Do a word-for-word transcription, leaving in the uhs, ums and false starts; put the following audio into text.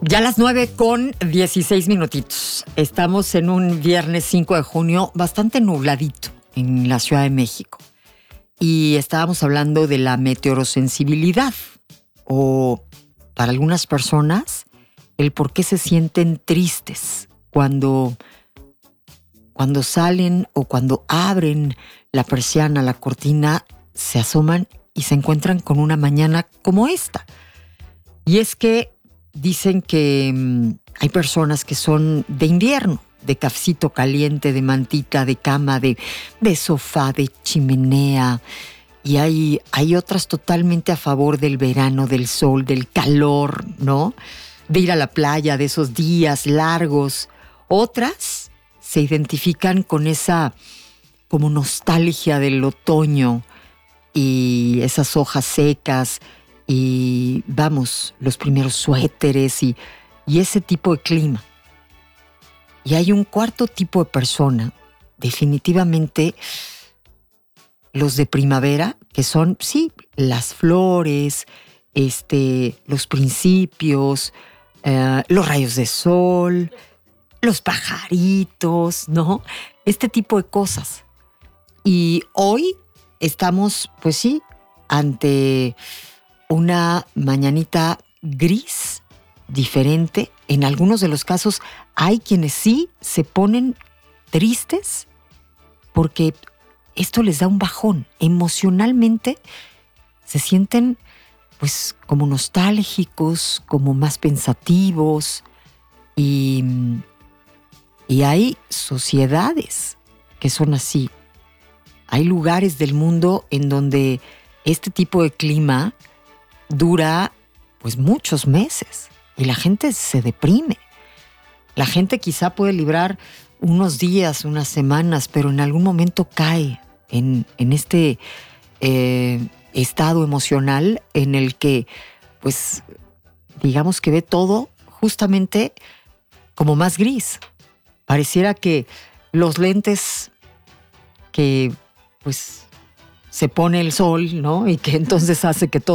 Ya a las nueve con dieciséis minutitos. Estamos en un viernes cinco de junio bastante nubladito en la Ciudad de México. Y estábamos hablando de la meteorosensibilidad o, para algunas personas, el por qué se sienten tristes cuando, cuando salen o cuando abren la persiana, la cortina, se asoman y se encuentran con una mañana como esta. Y es que dicen que mmm, hay personas que son de invierno, de cafecito caliente, de mantita, de cama, de, de sofá, de chimenea. Y hay, hay otras totalmente a favor del verano, del sol, del calor, ¿no? De ir a la playa, de esos días largos. Otras se identifican con esa como nostalgia del otoño y esas hojas secas y, vamos, los primeros suéteres y, y ese tipo de clima. Y hay un cuarto tipo de persona, definitivamente los de primavera, que son, sí, las flores, este, los principios, eh, los rayos de sol, los pajaritos, ¿no? Este tipo de cosas. Y hoy estamos, pues sí, ante una mañanita gris, diferente. En algunos de los casos hay quienes sí se ponen tristes porque esto les da un bajón. Emocionalmente se sienten pues como nostálgicos, como más pensativos y, y hay sociedades que son así. Hay lugares del mundo en donde este tipo de clima dura pues muchos meses y la gente se deprime. La gente quizá puede librar unos días, unas semanas, pero en algún momento cae en, en este eh, estado emocional en el que, pues, digamos que ve todo justamente como más gris. Pareciera que los lentes que, pues, se pone el sol, ¿no? Y que entonces hace que todo